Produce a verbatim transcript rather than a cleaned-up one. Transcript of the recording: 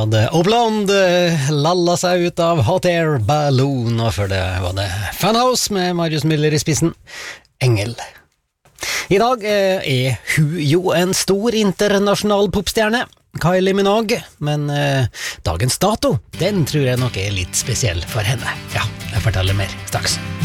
hadde Oblonde lalla seg ut av Hot Air Balloon, og før det var det Funhouse med Marius Müller i spissen. Engel. I dag eh, er hun jo en stor internasjonal popstjerne, Kylie Minogue, men eh, dagens dato, den tror jeg nok er litt spesiell for henne. Ja, jeg forteller mer straks.